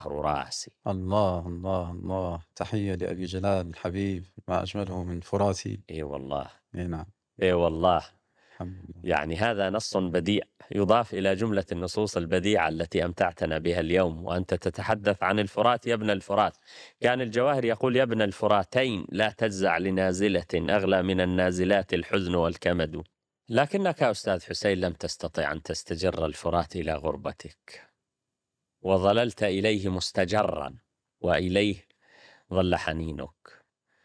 راسي. الله الله الله، تحية لأبي جلال الحبيب، ما أجمله من فراتي. اي والله. إي نعم. اي والله. الحمد لله. يعني هذا نص بديع يضاف إلى جملة النصوص البديعة التي أمتعتنا بها اليوم، وأنت تتحدث عن الفرات يا ابن الفرات. كان الجواهر يقول: يا ابن الفراتين لا تجزع لنازلة، أغلى من النازلات الحزن والكمد. لكنك أستاذ حسين لم تستطع أن تستجر الفرات إلى غربتك، وظللت إليه مستجرا، وإليه ظل حنينك،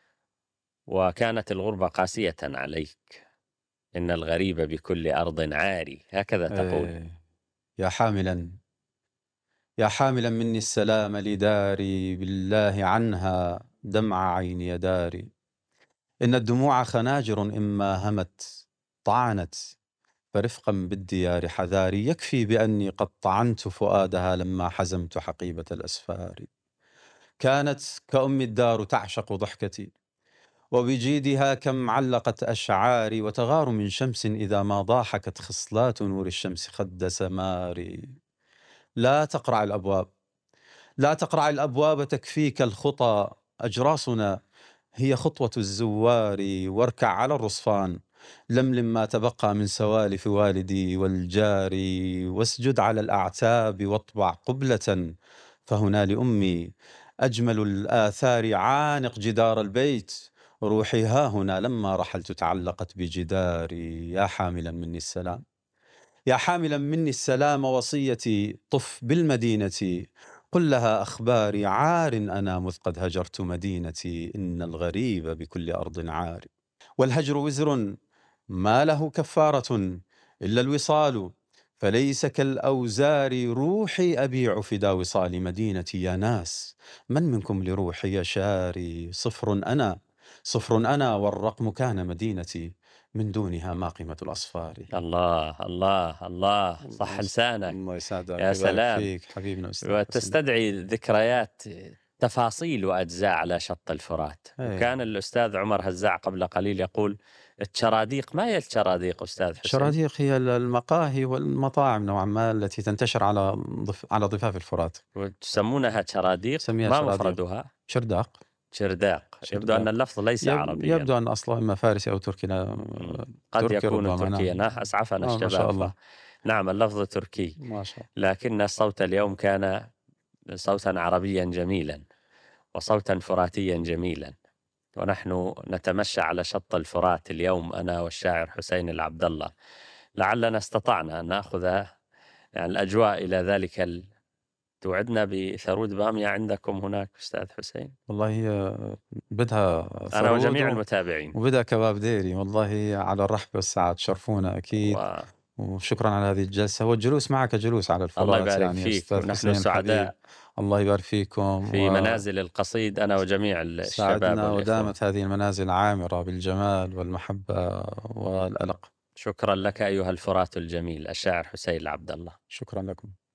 وكانت الغربة قاسية عليك. إن الغريب بكل أرض عاري، هكذا تقول. إيه. يا حاملا يا حاملا مني السلام لداري، بالله عنها دمع عيني يداري. إن الدموع خناجر إما همت طعنت، فرفقا بالديار حذاري. يكفي بأني قد طعنت فؤادها لما حزمت حقيبة الأسفار. كانت كأم الدار تعشق ضحكتي، وبجيدها كم علقت أشعاري. وتغار من شمس إذا ما ضاحكت خصلات نور الشمس خد سماري. لا تقرع الأبواب، لا تقرع الأبواب، تكفيك الخطى. أجراسنا هي خطوة الزوار. واركع على الرصفان، لملم ما تبقى من سوالف والدي والجاري. واسجد على الأعتاب واطبع قبلة، فهنا لأمي أجمل الآثار. عانق جدار البيت، روحي ها هنا لما رحلت تعلقت بجداري. يا حاملا مني السلام، يا حاملا مني السلام، وصيتي طف بالمدينة، قل لها أخباري. عار أنا مذ قد هجرت مدينتي، إن الغريب بكل أرض عار. والهجر وزر ما له كفارة إلا الوصال، فليس كالأوزار. روحي أبيع فدا وصال مدينتي. يا ناس من منكم لروحي شاري. صفر أنا والرقم كان مدينتي، من دونها ما قيمة الأصفار. الله الله الله، صح لسانك. الله يسعدك يا ويبارك سلام. فيك حبيبنا أستاذ حسين. وتستدعي ذكريات، تفاصيل وأجزاء على شط الفرات. ايه. وكان الأستاذ عمر هزاع قبل قليل يقول: الشراديق. ما هي الشراديق أستاذ حسين؟ الشراديق هي المقاهي والمطاعم نوعا ما التي تنتشر على ضفاف الفرات. وتسمونها شراديق، نسميها ما شراديق. مفردها؟ شرداق. شرداق. يبدو أن شرداق. اللفظ ليس عربيا. يبدو أن أصله إما فارسي أو تركي. قد تركي يكون ربما. تركيا. نعم. أسعفنا ما شاء الشباب. الله. نعم، اللفظ تركي، ما شاء الله. لكن الصوت اليوم كان صوتا عربيا جميلا، وصوتا فراتيا جميلا. ونحن نتمشى على شط الفرات اليوم، أنا والشاعر حسين العبد الله. لعلنا استطعنا أن نأخذ يعني الأجواء إلى ذلك توعدنا بثرود بامية عندكم هناك أستاذ حسين؟ والله هي بدها أنا وجميع ثرود المتابعين. وبدها كباب ديري. والله على الرحب والسعة، تشرفونا أكيد. وشكرا على هذه الجلسة، والجلوس معك جلوس على والله الفرات يبارك يعني فيك، أستاذ ونحن حسين الحبيب. سعداء الله يبارك فيكم. في منازل القصيد أنا وجميع الشباب وساعدنا، والإخوة. ودامت هذه المنازل عامرة بالجمال والمحبة والألق. شكرا لك أيها الفرات الجميل الشاعر حسين العبد الله. شكرا لكم.